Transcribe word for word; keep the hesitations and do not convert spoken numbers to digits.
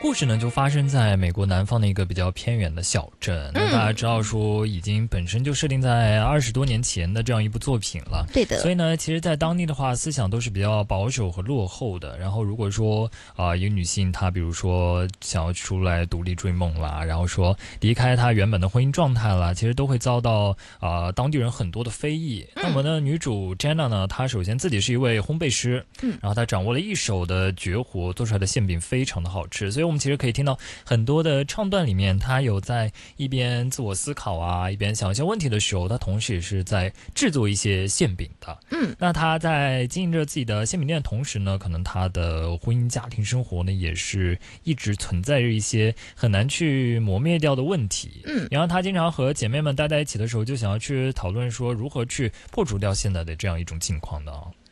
故事呢就发生在美国南方的一个比较偏远的小镇。那大家知道说，已经本身就设定在二十多年前的这样一部作品了。 对的。 所以呢，其实，在当地的话，思想都是比较保守和落后的。然后，如果说啊、呃，一个女性她比如说想要出来独立追梦啦，然后说离开她原本的婚姻状态啦，其实都会遭到啊、呃、当地人很多的非议。嗯、那我们的女主 Jenna 呢，她首先自己是一位烘焙师，嗯，然后她掌握了一手的绝活，做出来的馅饼非常的好吃。所以我们其实可以听到很多的唱段里面，她有在一边自我思考啊，一边想一些问题的时候，她同时也是在制作一些馅饼的。嗯，那她在经营着自己的馅饼店的同时呢，可能她的婚姻家庭生活呢，也是一直存在着一些很难去磨灭掉的问题。嗯，然后她经常和姐妹们待在一起的时候，就想要去讨论说如何去破除掉现在的这样一种境况的。